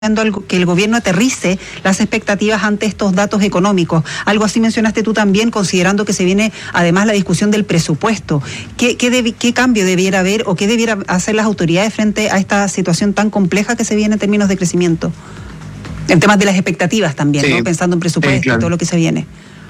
que el gobierno aterrice las expectativas ante estos datos económicos. Algo así mencionaste tú también, considerando que se viene además la discusión del presupuesto. ¿Qué cambio debiera haber o qué debiera hacer las autoridades frente a esta situación tan compleja que se viene en términos de crecimiento? En temas de las expectativas también, sí, ¿no? Pensando en presupuesto, claro, y todo lo que se viene.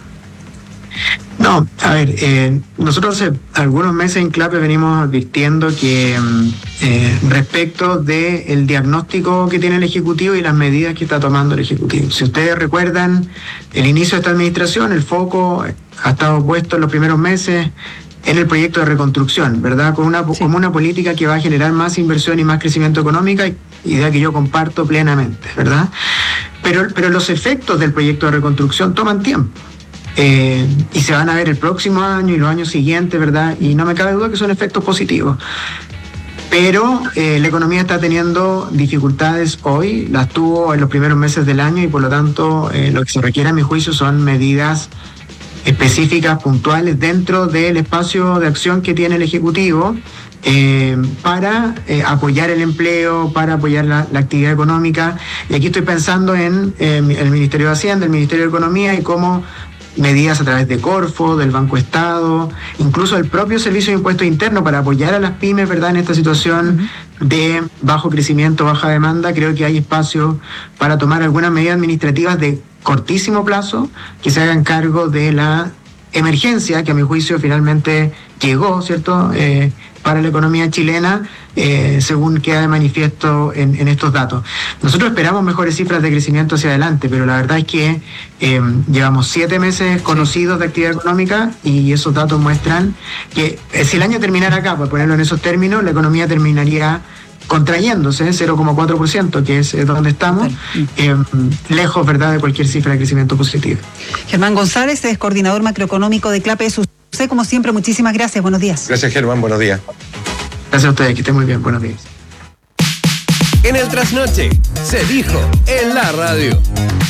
No, a ver, nosotros hace algunos meses en CLAPE venimos advirtiendo que respecto del diagnóstico que tiene el Ejecutivo y las medidas que está tomando el Ejecutivo. Si ustedes recuerdan, el inicio de esta administración, el foco ha estado puesto en los primeros meses en el proyecto de reconstrucción, ¿verdad? Como una política que va a generar más inversión y más crecimiento económico, idea que yo comparto plenamente, ¿verdad? Pero los efectos del proyecto de reconstrucción toman tiempo. Y se van a ver el próximo año y los años siguientes, ¿verdad? Y no me cabe duda que son efectos positivos. Pero la economía está teniendo dificultades hoy, las tuvo en los primeros meses del año y por lo tanto lo que se requiere a mi juicio son medidas específicas, puntuales, dentro del espacio de acción que tiene el Ejecutivo para apoyar el empleo, para apoyar la actividad económica. Y aquí estoy pensando en el Ministerio de Hacienda, el Ministerio de Economía y cómo medidas a través de Corfo, del Banco Estado, incluso el propio Servicio de Impuestos Internos para apoyar a las pymes, ¿verdad?, en esta situación de bajo crecimiento, baja demanda. Creo que hay espacio para tomar algunas medidas administrativas de cortísimo plazo que se hagan cargo de la emergencia que a mi juicio finalmente llegó, ¿cierto?, para la economía chilena, según queda de manifiesto en estos datos. Nosotros esperamos mejores cifras de crecimiento hacia adelante, pero la verdad es que llevamos 7 meses conocidos de actividad económica y esos datos muestran que si el año terminara acá, por ponerlo en esos términos, la economía terminaría contrayéndose 0,4%, que es donde estamos, lejos, ¿verdad?, de cualquier cifra de crecimiento positivo. Germán González es coordinador macroeconómico de CLAPE. Como siempre, muchísimas gracias. Buenos días. Gracias, Germán. Buenos días. Gracias a ustedes. Que estén muy bien. Buenos días. En el Trasnoche se dijo en la radio.